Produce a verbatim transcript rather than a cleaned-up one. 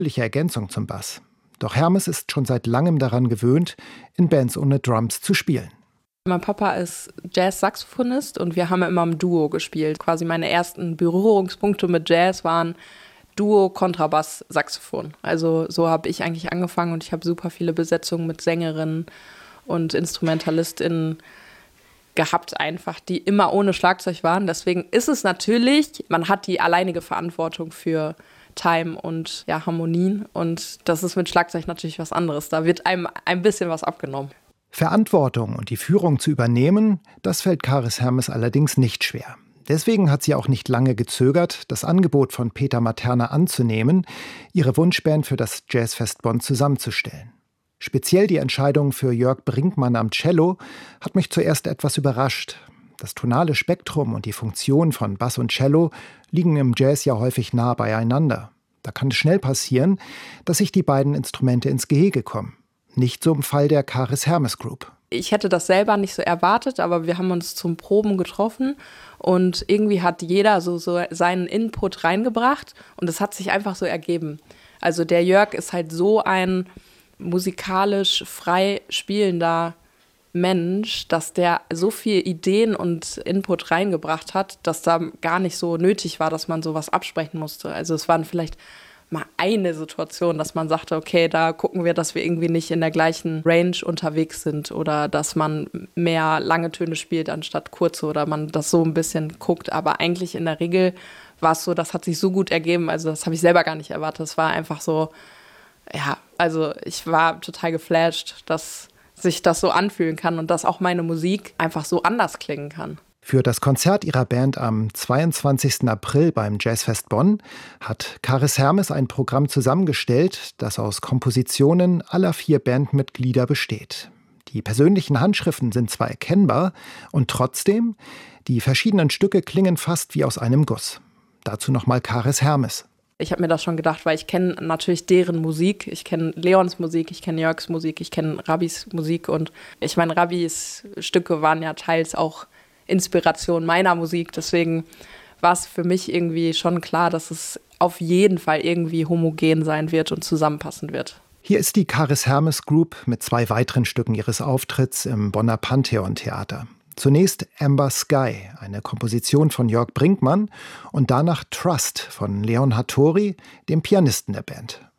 natürliche Ergänzung zum Bass. Doch Hermes ist schon seit langem daran gewöhnt, in Bands ohne Drums zu spielen. Mein Papa ist Jazz-Saxophonist und wir haben immer im Duo gespielt. Quasi meine ersten Berührungspunkte mit Jazz waren Duo, Kontrabass, Saxophon. Also so habe ich eigentlich angefangen und ich habe super viele Besetzungen mit Sängerinnen und InstrumentalistInnen gehabt einfach, die immer ohne Schlagzeug waren. Deswegen ist es natürlich, man hat die alleinige Verantwortung für Time und ja, Harmonien und das ist mit Schlagzeug natürlich was anderes. Da wird einem ein bisschen was abgenommen. Verantwortung und die Führung zu übernehmen, das fällt Karis Hermes allerdings nicht schwer. Deswegen hat sie auch nicht lange gezögert, das Angebot von Peter Materna anzunehmen, ihre Wunschband für das Jazzfest Bonn zusammenzustellen. Speziell die Entscheidung für Jörg Brinkmann am Cello hat mich zuerst etwas überrascht. Das tonale Spektrum und die Funktion von Bass und Cello liegen im Jazz ja häufig nah beieinander. Da kann es schnell passieren, dass sich die beiden Instrumente ins Gehege kommen. Nicht so im Fall der Karis Hermes Group. Ich hätte das selber nicht so erwartet, aber wir haben uns zum Proben getroffen und irgendwie hat jeder so, so seinen Input reingebracht und es hat sich einfach so ergeben. Also der Jörg ist halt so ein musikalisch frei spielender Mensch, dass der so viele Ideen und Input reingebracht hat, dass da gar nicht so nötig war, dass man sowas absprechen musste. Also es waren vielleicht mal eine Situation, dass man sagte, okay, da gucken wir, dass wir irgendwie nicht in der gleichen Range unterwegs sind oder dass man mehr lange Töne spielt anstatt kurze oder man das so ein bisschen guckt. Aber eigentlich in der Regel war es so, das hat sich so gut ergeben, also das habe ich selber gar nicht erwartet. Es war einfach so, ja, also ich war total geflasht, dass sich das so anfühlen kann und dass auch meine Musik einfach so anders klingen kann. Für das Konzert ihrer Band am zweiundzwanzigsten April beim Jazzfest Bonn hat Karis Hermes ein Programm zusammengestellt, das aus Kompositionen aller vier Bandmitglieder besteht. Die persönlichen Handschriften sind zwar erkennbar und trotzdem, die verschiedenen Stücke klingen fast wie aus einem Guss. Dazu nochmal Karis Hermes. Ich habe mir das schon gedacht, weil ich kenne natürlich deren Musik. Ich kenne Leons Musik, ich kenne Jörgs Musik, ich kenne Rabis Musik. Und ich meine, Rabis Stücke waren ja teils auch Inspiration meiner Musik. Deswegen war es für mich irgendwie schon klar, dass es auf jeden Fall irgendwie homogen sein wird und zusammenpassen wird. Hier ist die Karis Hermes Group mit zwei weiteren Stücken ihres Auftritts im Bonner Pantheon-Theater. Zunächst Amber Sky, eine Komposition von Jörg Brinkmann, und danach Trust von Leon Hattori, dem Pianisten der Band.